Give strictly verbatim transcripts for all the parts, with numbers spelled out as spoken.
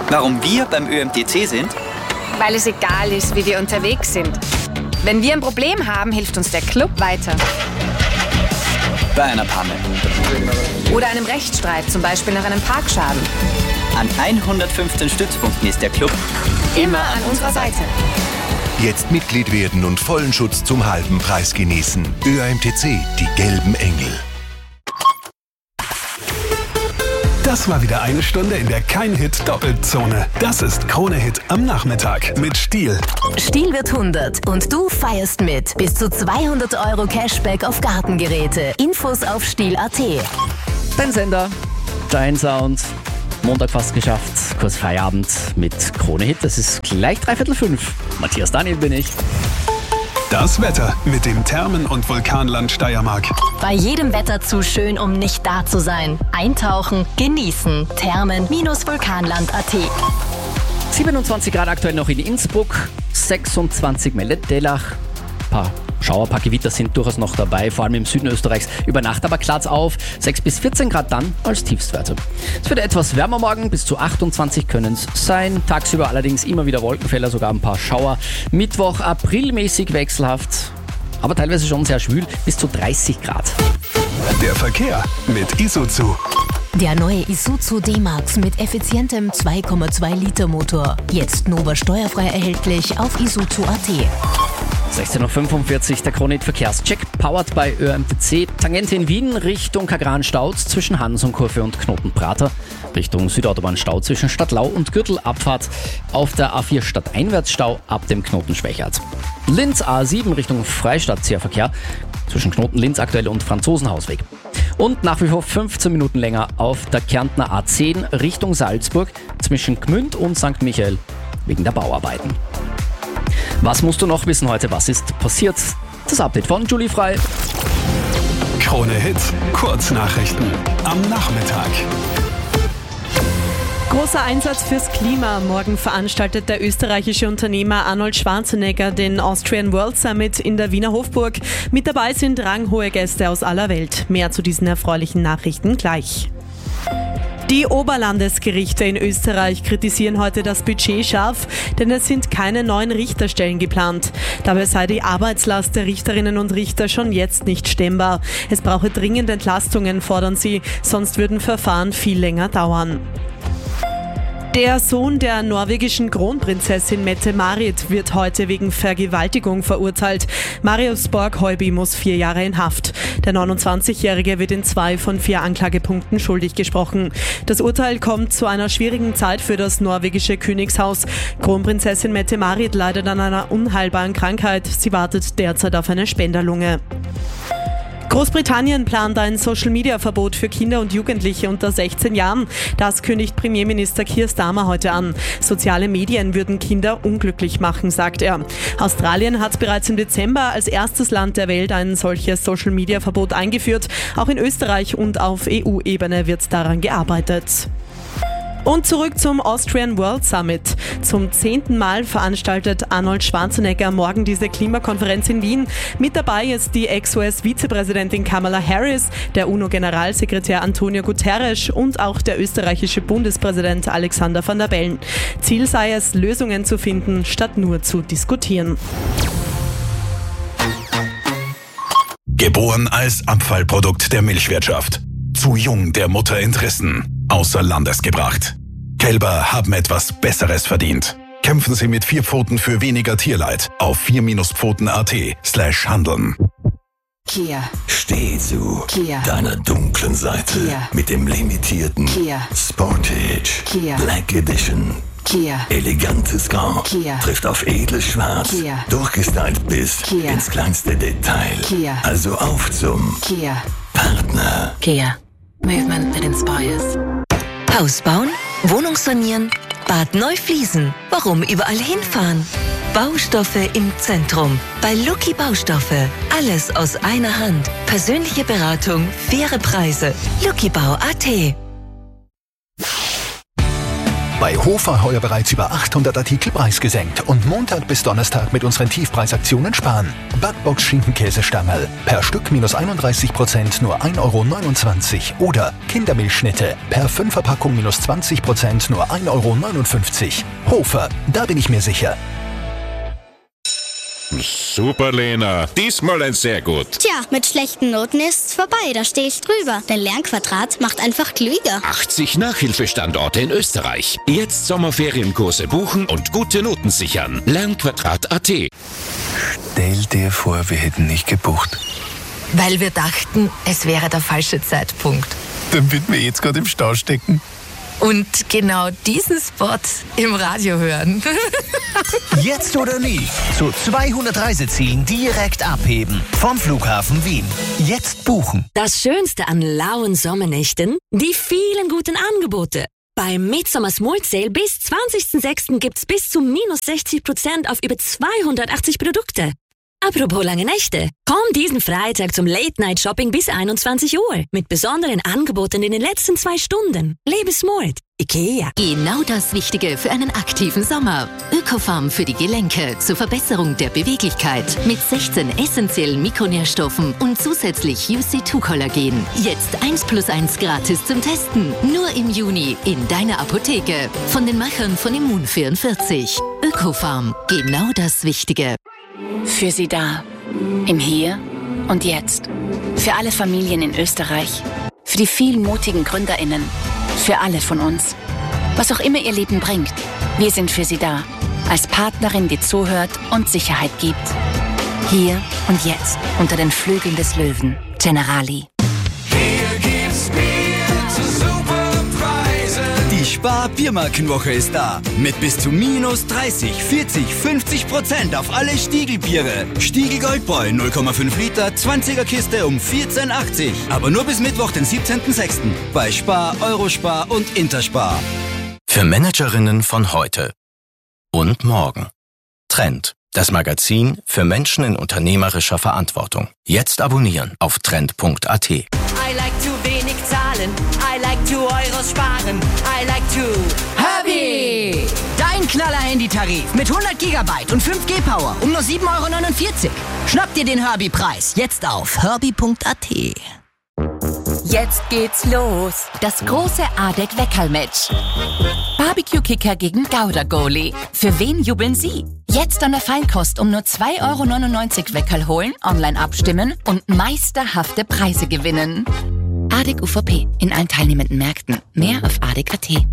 Warum wir beim Ö M T C sind? Weil es egal ist, wie wir unterwegs sind. Wenn wir ein Problem haben, hilft uns der Club weiter. Bei einer Panne. Oder einem Rechtsstreit, zum Beispiel nach einem Parkschaden. An hundertfünfzehn Stützpunkten ist der Club immer an unserer Seite. Jetzt Mitglied werden und vollen Schutz zum halben Preis genießen. Ö M T C, die gelben Engel. Das war wieder eine Stunde in der Kein-Hit-Doppelzone. Das ist Krone-Hit am Nachmittag mit Stihl. Stihl wird hundert und du feierst mit. Bis zu zweihundert Euro Cashback auf Gartengeräte. Infos auf stihl punkt a t. Dein Sender, dein Sound. Montag fast geschafft. Kurz Feierabend mit Krone-Hit. Das ist gleich dreiviertel fünf. Matthias Daniel bin ich. Das Wetter mit dem Thermen- und Vulkanland Steiermark. Bei jedem Wetter zu schön, um nicht da zu sein. Eintauchen, genießen. Thermen Vulkanland punkt a t. siebenundzwanzig Grad aktuell noch in Innsbruck, sechsundzwanzig Mellet-Dellach. Ein paar Schauer, ein paar Gewitter sind durchaus noch dabei, vor allem im Süden Österreichs. Über Nacht aber klaart's auf, sechs bis vierzehn Grad dann als Tiefstwerte. Es wird etwas wärmer morgen, bis zu achtundzwanzig können es sein. Tagsüber allerdings immer wieder Wolkenfelder, sogar ein paar Schauer. Mittwoch aprilmäßig wechselhaft, aber teilweise schon sehr schwül, bis zu dreißig Grad. Der Verkehr mit Isuzu. Der neue Isuzu D-Max mit effizientem zwei Komma zwei Liter Motor. Jetzt Nova steuerfrei erhältlich auf isuzu punkt a t. sechzehn Uhr fünfundvierzig, der Krone-Hit Verkehrscheck, powered bei Ö M T C. Tangente in Wien Richtung Kagran-Stauz zwischen Hansenkurve und Knotenprater. Richtung Südautobahn-Stau zwischen Stadtlau und Gürtelabfahrt. Auf der A vier Stadteinwärtsstau ab dem Knoten Schwächert. Linz A sieben Richtung Freistadt-Zierverkehr zwischen Knoten Linz aktuell und Franzosenhausweg. Und nach wie vor fünfzehn Minuten länger auf der Kärntner A zehn Richtung Salzburg zwischen Gmünd und Sankt Michael wegen der Bauarbeiten. Was musst du noch wissen heute? Was ist passiert? Das Update von Julie Frei. Krone-Hit, Kurznachrichten am Nachmittag. Großer Einsatz fürs Klima. Morgen veranstaltet der österreichische Unternehmer Arnold Schwarzenegger den Austrian World Summit in der Wiener Hofburg. Mit dabei sind ranghohe Gäste aus aller Welt. Mehr zu diesen erfreulichen Nachrichten gleich. Die Oberlandesgerichte in Österreich kritisieren heute das Budget scharf, denn es sind keine neuen Richterstellen geplant. Dabei sei die Arbeitslast der Richterinnen und Richter schon jetzt nicht stemmbar. Es brauche dringend Entlastungen, fordern sie, sonst würden Verfahren viel länger dauern. Der Sohn der norwegischen Kronprinzessin Mette-Marit wird heute wegen Vergewaltigung verurteilt. Marius Borg-Heuby muss vier Jahre in Haft. Der neunundzwanzigjährige wird in zwei von vier Anklagepunkten schuldig gesprochen. Das Urteil kommt zu einer schwierigen Zeit für das norwegische Königshaus. Kronprinzessin Mette-Marit leidet an einer unheilbaren Krankheit. Sie wartet derzeit auf eine Spenderlunge. Großbritannien plant ein Social-Media-Verbot für Kinder und Jugendliche unter sechzehn Jahren. Das kündigt Premierminister Keir Starmer heute an. Soziale Medien würden Kinder unglücklich machen, sagt er. Australien hat bereits im Dezember als erstes Land der Welt ein solches Social-Media-Verbot eingeführt. Auch in Österreich und auf E U-Ebene wird daran gearbeitet. Und zurück zum Austrian World Summit. Zum zehnten Mal veranstaltet Arnold Schwarzenegger morgen diese Klimakonferenz in Wien. Mit dabei ist die Ex-U S-Vizepräsidentin Kamala Harris, der UNO-Generalsekretär Antonio Guterres und auch der österreichische Bundespräsident Alexander Van der Bellen. Ziel sei es, Lösungen zu finden, statt nur zu diskutieren. Geboren als Abfallprodukt der Milchwirtschaft. Zu jung der Mutter entrissen. Außer Landes gebracht. Kälber haben etwas Besseres verdient. Kämpfen Sie mit vier Pfoten für weniger Tierleid auf vier Pfoten punkt a t slash handeln. Kia. Steh zu Kia. deiner dunklen Seite Kia. mit dem limitierten Kia. Sportage Kia. Black Edition. Kia. Elegantes Grau Kia. trifft auf edles Schwarz, Kia. durchgestylt bis Kia. ins kleinste Detail. Kia. Also auf zum Kia. Partner. Kia. Movement that inspires. Haus bauen, Wohnung sanieren, Bad neu fließen. Warum überall hinfahren? Baustoffe im Zentrum. Bei Lucky Baustoffe. Alles aus einer Hand. Persönliche Beratung, faire Preise. luckybau punkt a t. Bei Hofer heuer bereits über achthundert Artikel preisgesenkt und Montag bis Donnerstag mit unseren Tiefpreisaktionen sparen. Backbox Schinkenkäsestangerl. Per Stück minus einunddreißig Prozent nur ein Euro neunundzwanzig. Oder Kindermilchschnitte. Per Fünferpackung minus zwanzig Prozent nur ein Euro neunundfünfzig. Hofer, da bin ich mir sicher. Super, Lena. Diesmal ein sehr gut. Tja, mit schlechten Noten ist's vorbei, da stehe ich drüber. Denn Lernquadrat macht einfach klüger. achtzig Nachhilfestandorte in Österreich. Jetzt Sommerferienkurse buchen und gute Noten sichern. Lernquadrat Punkt a t. Stell dir vor, wir hätten nicht gebucht. Weil wir dachten, es wäre der falsche Zeitpunkt. Dann würden wir jetzt gerade im Stau stecken. Und genau diesen Spot im Radio hören. Jetzt oder nie. Zu zweihundert Reisezielen direkt abheben. Vom Flughafen Wien. Jetzt buchen. Das Schönste an lauen Sommernächten? Die vielen guten Angebote. Beim Midsummer Small Sale bis zwanzigsten sechsten gibt's bis zu minus sechzig Prozent auf über zweihundertachtzig Produkte. Apropos lange Nächte. Komm diesen Freitag zum Late-Night-Shopping bis einundzwanzig Uhr mit besonderen Angeboten in den letzten zwei Stunden. Lebe smart. IKEA. Genau das Wichtige für einen aktiven Sommer. Ökofarm für die Gelenke zur Verbesserung der Beweglichkeit mit sechzehn essentiellen Mikronährstoffen und zusätzlich U C zwei Kollagen. Jetzt eins plus eins gratis zum Testen. Nur im Juni in deiner Apotheke. Von den Machern von Immun vierundvierzig. Ökofarm. Genau das Wichtige. Für Sie da. Im Hier und Jetzt. Für alle Familien in Österreich. Für die vielen mutigen GründerInnen. Für alle von uns. Was auch immer Ihr Leben bringt. Wir sind für Sie da. Als Partnerin, die zuhört und Sicherheit gibt. Hier und jetzt. Unter den Flügeln des Löwen. Generali. Hier gibt's Bier zu super Preisen. Die Spar-Biermarkenwoche ist da. Mit bis zu minus dreißig, vierzig, fünfzig Prozent auf alle Stiegelbiere. Stiegel Goldbräu null Komma fünf Liter, zwanziger Kiste um vierzehn achtzig. Aber nur bis Mittwoch, den siebzehnten sechsten Bei Spar, Eurospar und Interspar. Für Managerinnen von heute und morgen. Trend. Das Magazin für Menschen in unternehmerischer Verantwortung. Jetzt abonnieren auf trend Punkt a t. I like to wenig zahlen. I like to Euros sparen. I like to Herbie! Dein Knaller-Handy-Tarif mit hundert Gigabyte und fünf G Power um nur sieben Euro neunundvierzig. Schnapp dir den Herbie-Preis jetzt auf herbie Punkt a t. Jetzt geht's los. Das große Adek-Weckerl-Match. Barbecue-Kicker gegen Gouda-Goalie. Für wen jubeln Sie? Jetzt an der Feinkost um nur zwei Euro neunundneunzig Weckerl holen, online abstimmen und meisterhafte Preise gewinnen. Adek U V P in allen teilnehmenden Märkten. Mehr auf adek Punkt a t.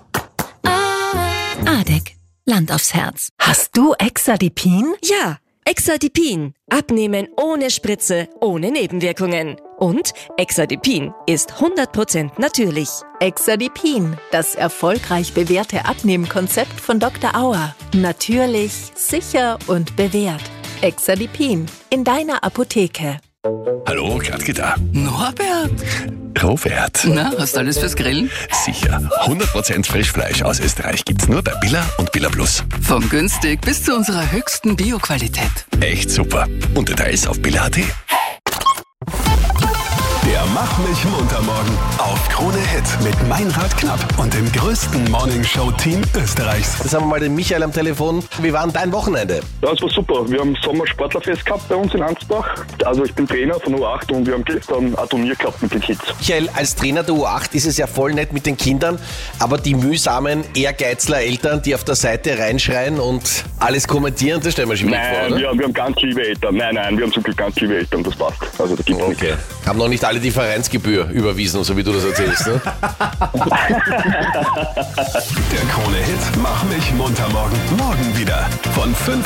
Adek. Land aufs Herz. Hast du Exadipin? Ja, Exadipin. Abnehmen ohne Spritze, ohne Nebenwirkungen. Und Exadipin ist hundert Prozent natürlich. Exadipin, das erfolgreich bewährte Abnehmkonzept von Doktor Auer. Natürlich, sicher und bewährt. Exadipin in deiner Apotheke. Hallo, Gladke da. Norbert? Robert. Na, hast du alles fürs Grillen? Sicher. hundert Prozent Frischfleisch aus Österreich gibt's nur bei Billa und Billa Plus. Vom günstig bis zu unserer höchsten Bio-Qualität. Echt super. Und Details auf Billa Punkt a t. Der Mach mich munter morgen auf Krone Hit mit Meinrad Knapp und dem größten Morningshow-Team Österreichs. Jetzt haben wir mal den Michael am Telefon. Wie war denn dein Wochenende? Ja, es war super. Wir haben Sommersportlerfest gehabt bei uns in Ansbach. Also ich bin Trainer von U acht und wir haben gestern ein Turnier gehabt mit den Kids. Michael, als Trainer der U acht ist es ja voll nett mit den Kindern, aber die mühsamen Ehrgeizler Eltern, die auf der Seite reinschreien und alles kommentieren, das stellen wir schwierig nein, vor, oder? Wir, wir haben ganz liebe Eltern. Nein, nein, wir haben zum Glück ganz liebe Eltern, das passt. Also da gibt's okay. Nichts. Haben noch nicht alle die Vereinsgebühr überwiesen, so wie du das erzählst, ne? Der Krone-Hit Mach mich munter morgen. Morgen wieder von fünf